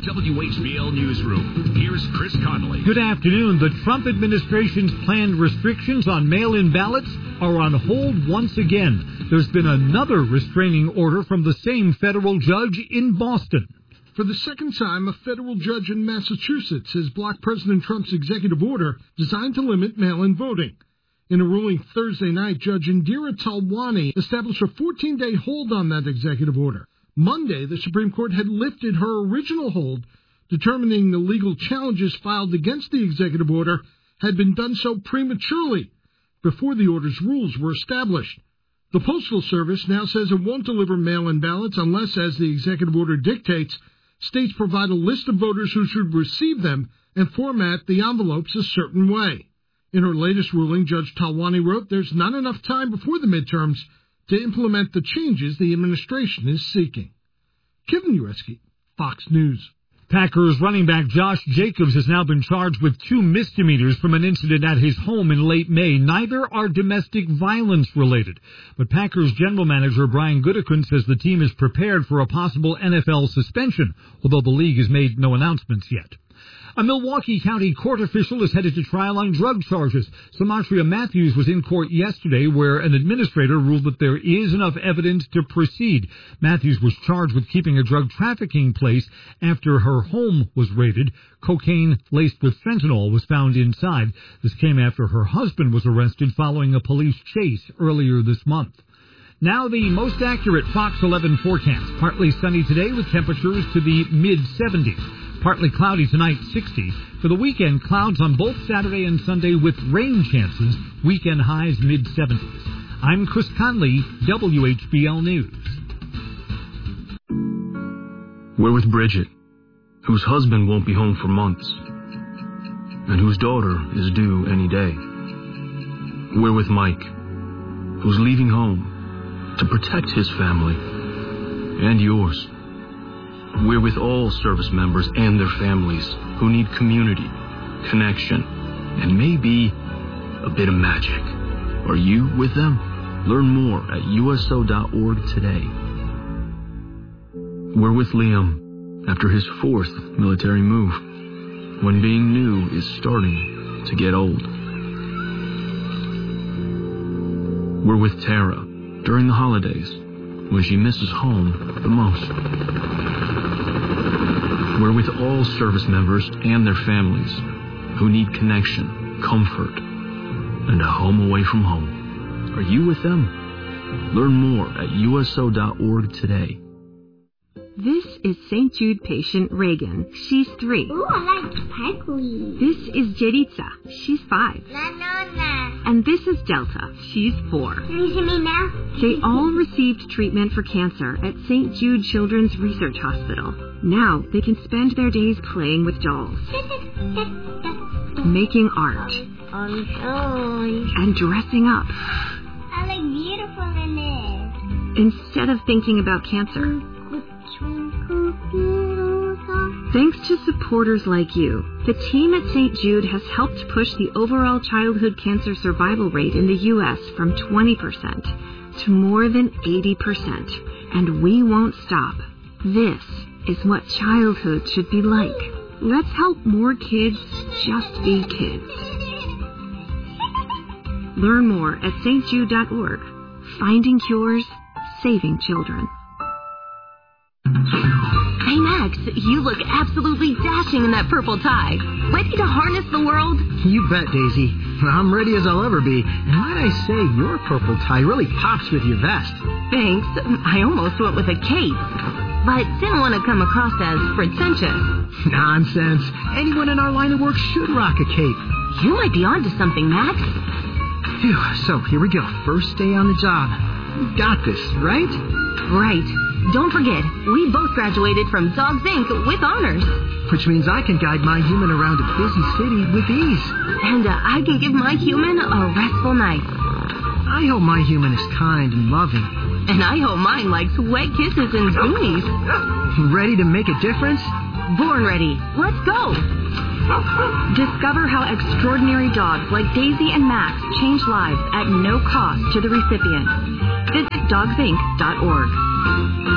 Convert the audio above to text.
WHBL Newsroom. Here's Chris Connolly. Good afternoon. The Trump administration's planned restrictions on mail-in ballots are on hold once again. There's been another restraining order from the same federal judge in Boston. For the second time, a federal judge in Massachusetts has blocked President Trump's executive order designed to limit mail-in voting. In a ruling Thursday night, Judge Indira Talwani established a 14-day hold on that executive order. Monday, the Supreme Court had lifted her original hold, determining the legal challenges filed against the executive order had been done so prematurely, before the order's rules were established. The Postal Service now says it won't deliver mail-in ballots unless, as the executive order dictates, states provide a list of voters who should receive them and format the envelopes a certain way. In her latest ruling, Judge Talwani wrote there's not enough time before the midterms to implement the changes the administration is seeking. Kevin Ureski, Fox News. Packers running back Josh Jacobs has now been charged with 2 misdemeanors from an incident at his home in late May. Neither are domestic violence related. But Packers general manager Brian Gutekunst says the team is prepared for a possible NFL suspension, although the league has made no announcements yet. A Milwaukee County court official is headed to trial on drug charges. Samatria Matthews was in court yesterday where an administrator ruled that there is enough evidence to proceed. Matthews was charged with keeping a drug trafficking place after her home was raided. Cocaine laced with fentanyl was found inside. This came after her husband was arrested following a police chase earlier this month. Now the most accurate Fox 11 forecast. Partly sunny today with temperatures to the mid-70s. Partly cloudy tonight, 60. For the weekend, clouds on both Saturday and Sunday with rain chances. Weekend highs mid-70s. I'm Chris Conley, WHBL News. We're with Bridget, whose husband won't be home for months, and whose daughter is due any day. We're with Mike, who's leaving home to protect his family and yours. We're with all service members and their families who need community, connection, and maybe a bit of magic. Are you with them? Learn more at USO.org today. We're with Liam after his 4th military move, when being new is starting to get old. We're with Tara during the holidays, when she misses home the most. We're with all service members and their families who need connection, comfort, and a home away from home. Are you with them? Learn more at USO.org today. This is St. Jude patient Reagan. She's 3. Ooh, I like sparkly. This is Jeritza. She's 5. Na. And this is Delta. She's 4. Can you see me now? They all received treatment for cancer at St. Jude Children's Research Hospital. Now they can spend their days playing with dolls, making art, and dressing up. I look beautiful in it. Instead of thinking about cancer. Thanks to supporters like you, the team at St. Jude has helped push the overall childhood cancer survival rate in the U.S. from 20% to more than 80%. And we won't stop. This is what childhood should be like. Let's help more kids just be kids. Learn more at stjude.org. Finding cures, saving children. Hey Max, you look absolutely dashing in that purple tie. Ready to harness the world? You bet, Daisy. I'm ready as I'll ever be. And might I say, your purple tie really pops with your vest. Thanks. I almost went with a cape, but didn't want to come across as pretentious. Nonsense. Anyone in our line of work should rock a cape. You might be onto something, Max. Phew, so here we go. First day on the job. You got this, right? Right. Don't forget, we both graduated from Dogs Inc. with honors. Which means I can guide my human around a busy city with ease. And I can give my human a restful night. I hope my human is kind and loving. And I hope mine likes wet kisses and zoomies. Ready to make a difference? Born ready. Let's go. Discover how extraordinary dogs like Daisy and Max change lives at no cost to the recipient. Visit dogsinc.org.